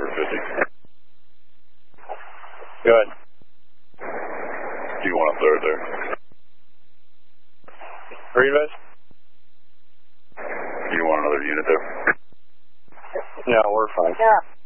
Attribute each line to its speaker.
Speaker 1: 50.
Speaker 2: Go ahead.
Speaker 1: Do you want a third there?
Speaker 2: Green Vest?
Speaker 1: Do you want another unit there?
Speaker 2: Yeah, we're fine.
Speaker 3: Yeah.